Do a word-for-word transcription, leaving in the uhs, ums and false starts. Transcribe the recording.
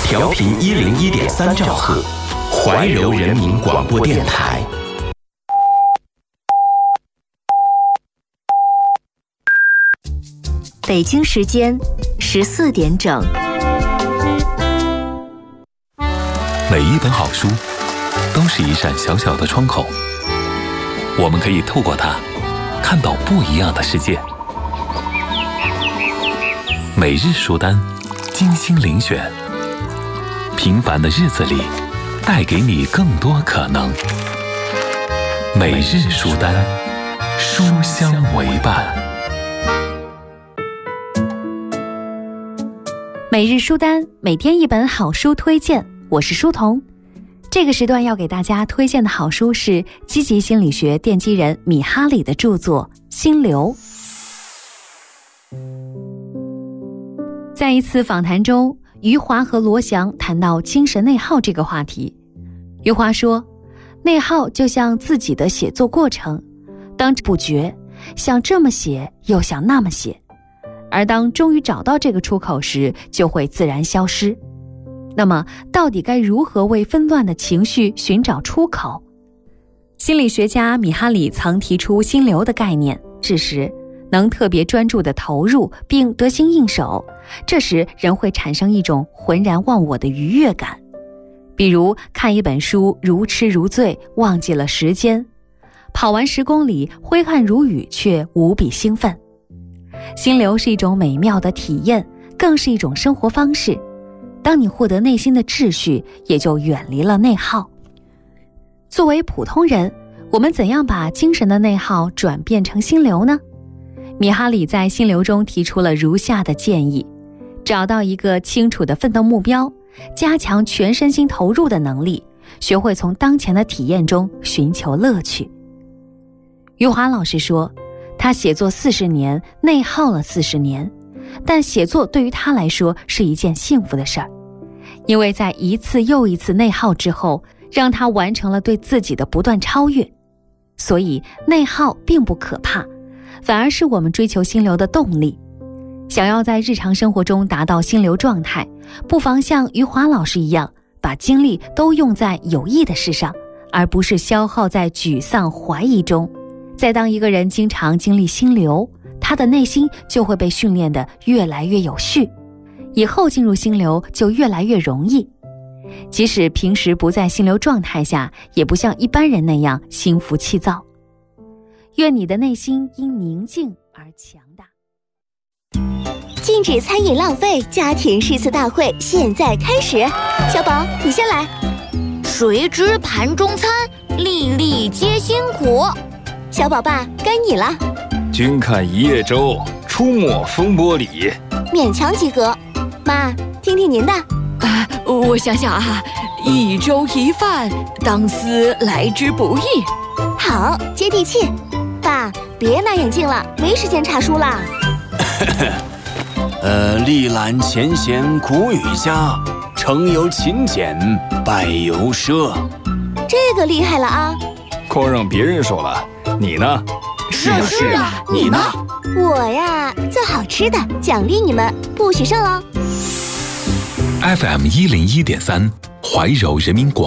调频一零一点三兆赫，怀柔人民广播电台。 北京时间十四点整。 每一本好书都是一扇小小的窗口，我们可以透过它看到不一样的世界。每日书单，精心遴选，平凡的日子里带给你更多可能。每日书单，书香为伴。 每日书单，每天一本好书推荐，我是书童。这个时段要给大家推荐的好书是积极心理学奠基人米哈里的著作《心流》。在一次访谈中，余华和罗翔谈到精神内耗这个话题。余华说，内耗就像自己的写作过程，当不觉想这么写又想那么写，而当终于找到这个出口时，就会自然消失。那么到底该如何为纷乱的情绪寻找出口？心理学家米哈里曾提出心流的概念，这时能特别专注地投入并得心应手，这时人会产生一种浑然忘我的愉悦感。比如看一本书如痴如醉，忘记了时间，跑完十公里挥汗如雨却无比兴奋。心流是一种美妙的体验，更是一种生活方式。当你获得内心的秩序，也就远离了内耗。作为普通人，我们怎样把精神的内耗转变成心流呢？米哈里在心流中提出了如下的建议：找到一个清楚的奋斗目标，加强全身心投入的能力，学会从当前的体验中寻求乐趣。余华老师说，他写作四十年，内耗了四十年，但写作对于他来说是一件幸福的事儿，因为在一次又一次内耗之后，让他完成了对自己的不断超越。所以内耗并不可怕，反而是我们追求心流的动力。想要在日常生活中达到心流状态，不妨像余华老师一样，把精力都用在有益的事上，而不是消耗在沮丧怀疑中。再当一个人经常经历心流，他的内心就会被训练得越来越有序，以后进入心流就越来越容易。即使平时不在心流状态下，也不像一般人那样心浮气躁。愿你的内心因宁静而强大。 禁止餐饮浪费家庭诗词大会现在开始，小宝你先来。 谁知盘中餐，粒粒皆辛苦。 小宝爸该你了。 君看一叶舟，出没风波里。 勉强及格。妈，听听您的。 啊，我想想啊，一粥一饭，当思来之不易。 好，接地气。爸，别拿眼镜了，没时间查书啦。 呃，历览前贤古语家，成由勤俭，败由奢。 这个厉害了啊！ 光让别人说了，你呢？ 是啊是啊，你呢？ 我呀，做好吃的，奖励你们，不许剩哦。 F M 一零一点三，怀柔人民广